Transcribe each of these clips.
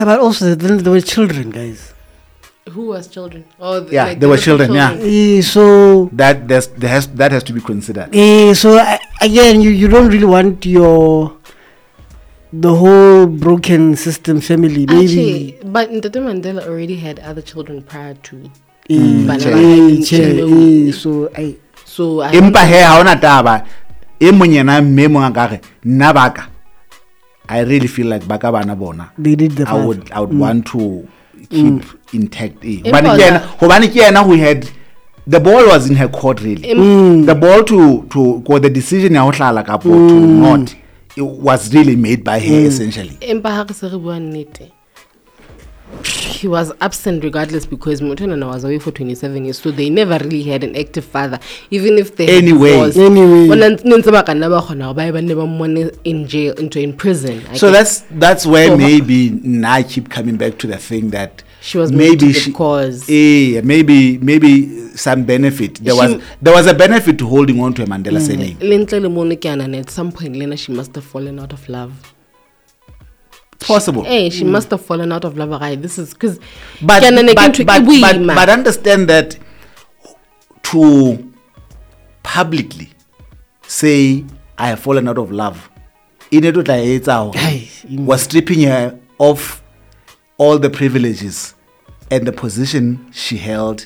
But also, there were children, guys. Who was children? Oh, Yeah, there were children, yeah. So That has to be considered. Again, you don't really want the whole broken system family. Maybe. Actually, but Ndate Mandela already had other children prior to. So Empa he ha ona taba e monyena mme mo ngakare nna baka. I really feel like baka bana bona. They did the I would want to keep intact. Empa Who had the ball was in her court really. The ball to go the decision ya ho hlala kapo to not, it was really made by her essentially. He was absent regardless because Mutonana was away for 27 years, so they never really had an active father, even if they Anyway. in jail, in prison. So that's where maybe I keep coming back to the thing that she was maybe cause. Maybe some benefit. There was a benefit to holding on to a Mandela surname. At some point, Lena, she must have fallen out of love. Possible. Hey, she must have fallen out of love. Right? This is because. But understand that to publicly say I have fallen out of love, was stripping her of all the privileges and the position she held.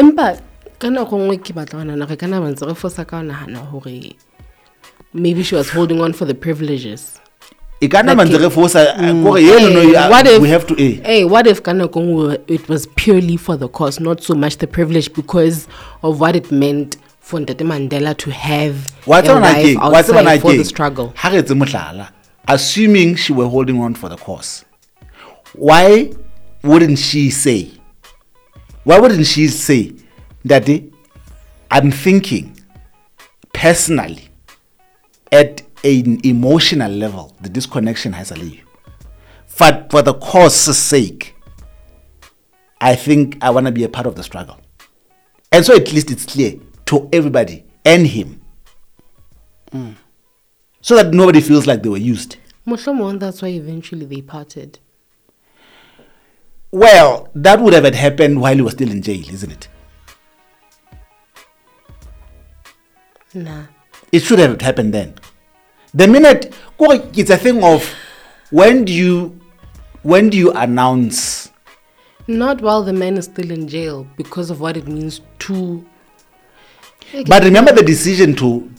Maybe she was holding on for the privileges. What if it was purely for the cause, not so much the privilege, because of what it meant for Ndate Mandela to have a life outside for the struggle? Assuming she were holding on for the cause, why wouldn't she say that I'm thinking personally at an emotional level, the disconnection has a leave. But for the cause's sake, I think I want to be a part of the struggle. And so at least it's clear to everybody and him. So that nobody feels like they were used. That's why eventually they parted. Well, that would have happened while he was still in jail, isn't it? Nah. It should have happened then. The minute it's a thing of when do you announce? Not while the man is still in jail, because of what it means to. But remember, the decision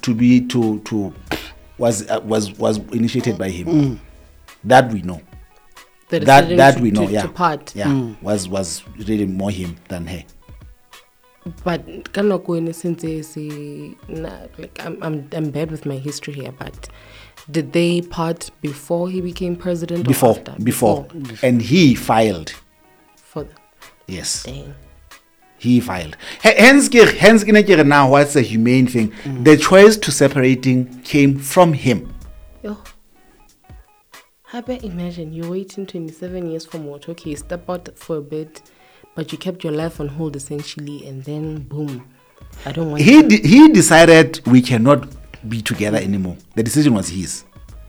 was initiated by him. That we know. The decision that we know. to part. Yeah, was really more him than her. But in a sense, like I'm bad with my history here, but did they part before he became president? Before. And he filed. Yes. Dang. He filed. Hence, now what's the humane thing? The choice to separating came from him. Yo. How about imagine you're waiting 27 years for more. Okay, you step out for a bit, but you kept your life on hold essentially, and then boom. I don't want. He decided we cannot be together anymore. The decision was his.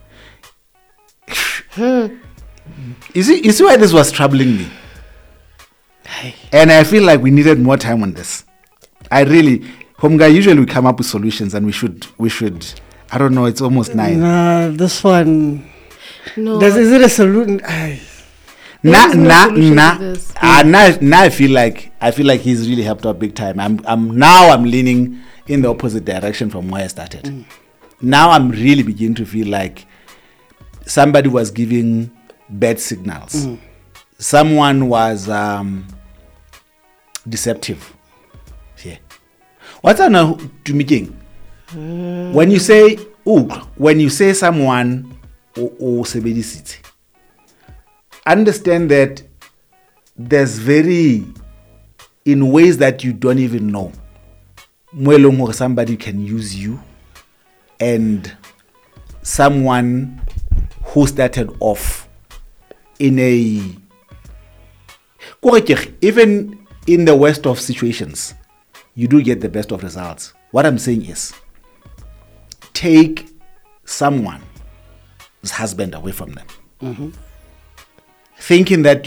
You see why this was troubling me? And I feel like we needed more time on this. I really, Home Guy, usually we come up with solutions, and we should. I don't know. It's almost 9. Nah, this one. No. Is it a solution? Now I feel like he's really helped out big time. I'm leaning in the opposite direction from where I started. Now I'm really beginning to feel like somebody was giving bad signals. Someone was deceptive. Yeah. What's that to me, King? When you say someone or sebedisiti, understand that there's in ways that you don't even know. Somebody can use you, and someone who started off in even in the worst of situations, you do get the best of results. What I'm saying is, take someone's husband away from them. thinking that